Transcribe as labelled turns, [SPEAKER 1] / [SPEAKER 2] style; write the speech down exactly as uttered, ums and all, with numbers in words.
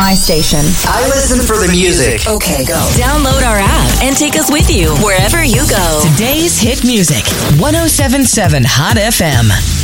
[SPEAKER 1] my station.
[SPEAKER 2] I listen for the music.
[SPEAKER 1] Okay, go.
[SPEAKER 3] Download our app and take us with you wherever you go.
[SPEAKER 4] Today's hit music, one oh seven point seven Hot F M.